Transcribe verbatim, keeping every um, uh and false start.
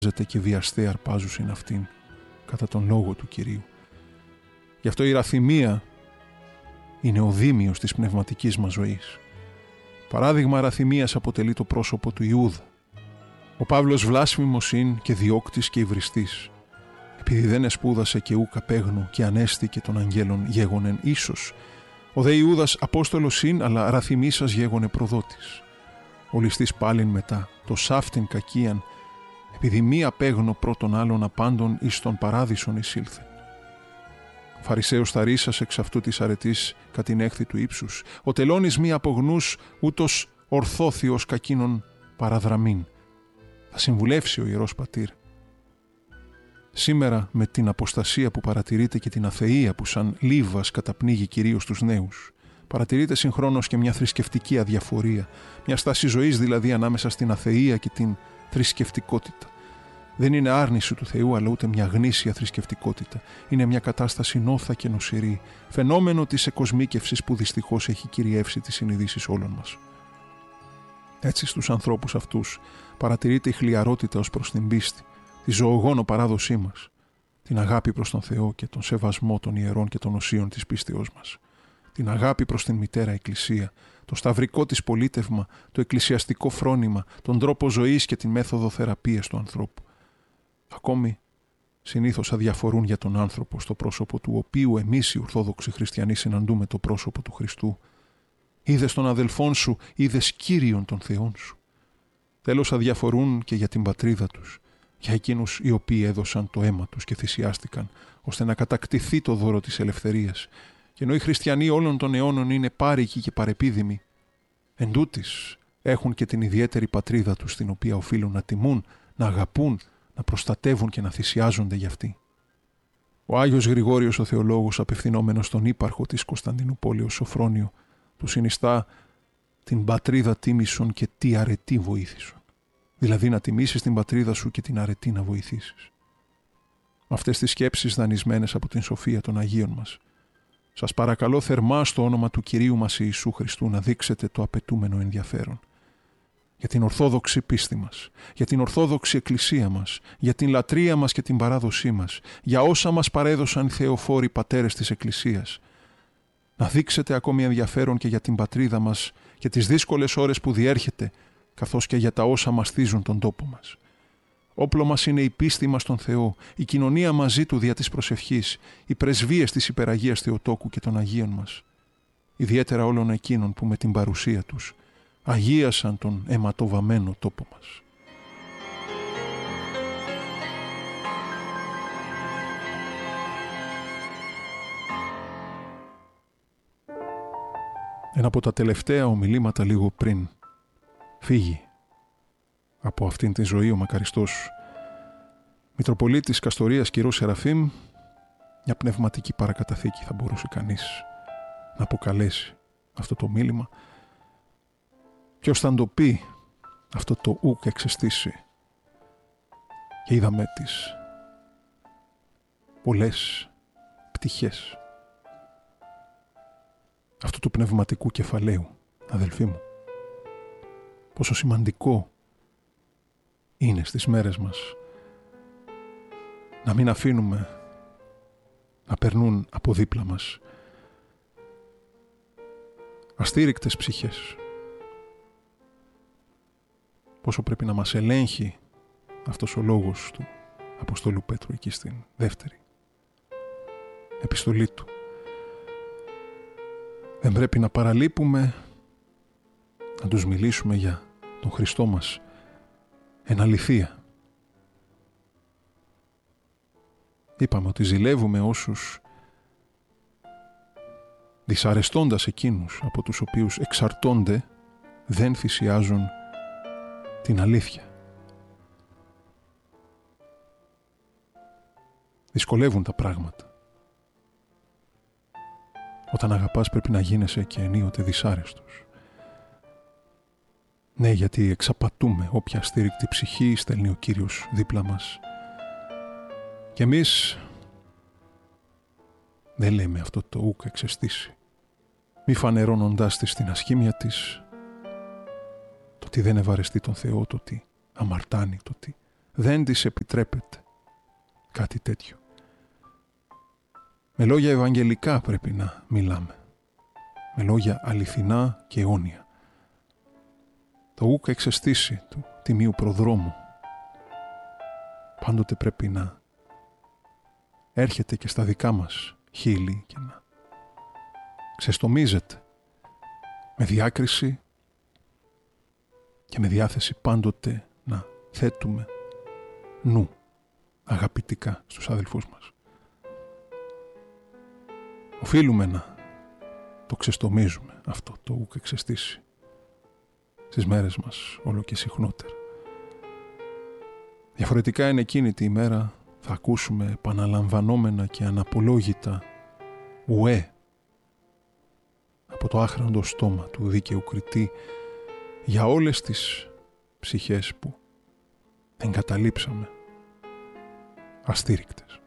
και βιαστέ αρπάζουσιν αυτήν κατά τον λόγο του Κυρίου. Γι' αυτό η ραθυμία είναι ο δίμιος της πνευματικής μας ζωής. Παράδειγμα ραθυμίας αποτελεί το πρόσωπο του Ιούδα. Ο Παύλος βλάσφημος είναι και διώκτης και υβριστής, επειδή δεν εσπούδασε και ούκ απέγνου και ανέστηκε των αγγέλων γέγονεν ίσως. Ο δε Ιούδας απόστολος είναι, αλλά ραθυμίσας γέγονε προδότης. Ο ληστής πάλιν μετά, το σάφτην κακίαν, επειδή μη απέγνω πρώτον άλλων απάντων εις τον παράδεισον εισήλθεν. Φαρισαίος θαρίσας εξ αυτού της αρετής κατ' την έκθη του ύψους, ο τελώνης μη απογνούς ούτως ορθώθιος κακίνων παραδραμήν. Θα συμβουλεύσει ο Ιερός Πατήρ. Σήμερα με την αποστασία που παρατηρείται και την αθεεία που σαν λίβας καταπνίγει κυρίως τους νέους, παρατηρείται συγχρόνως και μια θρησκευτική αδιαφορία, μια στάση ζωής δηλαδή ανάμεσα στην αθεεία και την θρησκευτικότητα. Δεν είναι άρνηση του Θεού, αλλά ούτε μια γνήσια θρησκευτικότητα. Είναι μια κατάσταση νόθα και νοσηρή, φαινόμενο της εκοσμίκευσης που δυστυχώς έχει κυριεύσει τις συνειδήσεις όλων μας. Έτσι στους ανθρώπους αυτούς παρατηρείται η χλιαρότητα ως προς την πίστη, τη ζωογόνο παράδοσή μας, την αγάπη προς τον Θεό και τον σεβασμό των ιερών και των οσίων της πίστεώς μας, την αγάπη προς την Μητέρα Εκκλησία, το σταυρικό της πολίτευμα, το εκκλησιαστικό φρόνημα, τον τρόπο ζωής και την μέθοδο θεραπείας του ανθρώπου. Ακόμη συνήθως αδιαφορούν για τον άνθρωπο στο πρόσωπο του οποίου εμείς οι Ορθόδοξοι Χριστιανοί συναντούμε το πρόσωπο του Χριστού. Είδες τον αδελφόν σου, είδες Κύριον των Θεών σου. Τέλος αδιαφορούν και για την πατρίδα τους, για εκείνους οι οποίοι έδωσαν το αίμα τους και θυσιάστηκαν, ώστε να κατακτηθεί το δώρο της ελευθερίας. Και ενώ οι χριστιανοί όλων των αιώνων είναι πάρικοι και παρεπίδημοι, εντούτοις έχουν και την ιδιαίτερη πατρίδα τους, την οποία οφείλουν να τιμούν, να αγαπούν, να προστατεύουν και να θυσιάζονται για αυτή. Ο Άγιος Γρηγόριος ο Θεολόγος, απευθυνόμενος στον ύπαρχο της Κωνσταντινούπολεως Σοφρόνιο, του συνιστά την πατρίδα τίμησον και τι αρετή βοήθησον. Δηλαδή να τιμήσεις την πατρίδα σου και την αρετή να βοηθήσεις. Με αυτές τις σκέψεις δανεισμένες από την σοφία των Αγίων μας, σας παρακαλώ θερμά στο όνομα του Κυρίου μας Ιησού Χριστού να δείξετε το απαιτούμενο ενδιαφέρον για την ορθόδοξη πίστη μας, για την ορθόδοξη εκκλησία μας, για την λατρεία μας και την παράδοσή μας, για όσα μας παρέδωσαν οι θεοφόροι πατέρες της Εκκλησίας. Να δείξετε ακόμη ενδιαφέρον και για την πατρίδα μας και τις δύσκολες ώρες που διέρχεται, καθώς και για τα όσα μαστίζουν τον τόπο μας. Όπλο μας είναι η πίστη μας στον Θεό, η κοινωνία μαζί Του δια της προσευχής, οι πρεσβείες της Υπεραγίας Θεοτόκου και των Αγίων μας. Ιδιαίτερα όλων εκείνων που με την παρουσία τους αγίασαν τον αιματοβαμμένο τόπο μας. Ένα από τα τελευταία ομιλήματα λίγο πριν φύγει από αυτήν τη ζωή ο μακαριστός Μητροπολίτης Καστορίας κ. Σεραφείμ, μια πνευματική παρακαταθήκη θα μπορούσε κανείς να αποκαλέσει αυτό το μίλημα. Ποιος θα το πει αυτό το ουκ εξαιστήσει? Και είδαμε τις πολλές πτυχές αυτού του πνευματικού κεφαλαίου, αδελφοί μου. Πόσο σημαντικό είναι στις μέρες μας να μην αφήνουμε να περνούν από δίπλα μας αστήρικτες ψυχές. Πόσο πρέπει να μας ελέγχει αυτός ο λόγος του Αποστόλου Πέτρου εκεί στην δεύτερη επιστολή του. Δεν πρέπει να παραλείπουμε να τους μιλήσουμε για τον Χριστό μας εν αληθεία. Είπαμε ότι ζηλεύουμε όσους, δυσαρεστώντας εκείνους από τους οποίους εξαρτώνται, δεν θυσιάζουν την αλήθεια. Δυσκολεύουν τα πράγματα. Όταν αγαπάς πρέπει να γίνεσαι και ενίοτε δυσάρεστος. Ναι, γιατί εξαπατούμε όποια στήρικτη ψυχή στέλνει ο Κύριος δίπλα μας. Και εμείς δεν λέμε αυτό το ουκ εξαιστήσει. Μη φανερώνοντάς της την ασχήμια της, το ότι δεν ευαρεστεί τον Θεό, το ότι αμαρτάνει, το ότι Δεν της επιτρέπεται κάτι τέτοιο. Με λόγια ευαγγελικά πρέπει να μιλάμε. Με λόγια αληθινά και αιώνια. Το ούκ εξαιστήσει του τιμίου προδρόμου πάντοτε πρέπει να έρχεται και στα δικά μας χείλη και να ξεστομίζεται με διάκριση και με διάθεση πάντοτε να θέτουμε νου αγαπητικά στους αδελφούς μας. Οφείλουμε να το ξεστομίζουμε αυτό το ούκ εξαιστήσει στις μέρες μας όλο και συχνότερα. Διαφορετικά είναι εκείνη τη ημέρα θα ακούσουμε επαναλαμβανόμενα και αναπολόγητα ουέ από το άχραντο στόμα του δίκαιου κριτή για όλες τις ψυχές που εγκαταλείψαμε αστήρικτες.